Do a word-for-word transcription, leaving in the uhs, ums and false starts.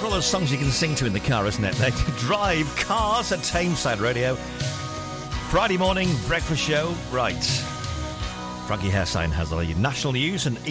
for all those songs you can sing to in the car, isn't it? They drive cars at Tameside Radio. Friday morning breakfast show. Right. Frankie Hairsign has the national news and